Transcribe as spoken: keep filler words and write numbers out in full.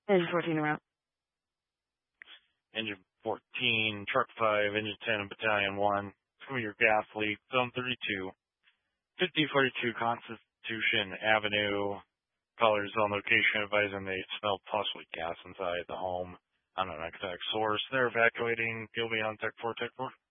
Engine fourteen around. Engine fourteen, Truck five, Engine ten, Battalion one. From your gas leak, Zone thirty-two. fifty forty-two Constitution Avenue. Callers on location advising they smelled possibly gas inside the home. Unknown exotic source. They're evacuating. You'll be on Tech four, Tech four.